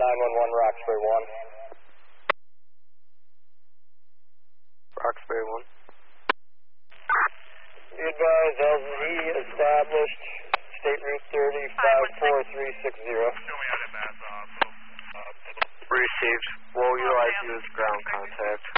911 Roxbury 1. Roxbury 1. Be advised, LZ established, State Route 30, 54360. Received. We'll utilize you as ground contact.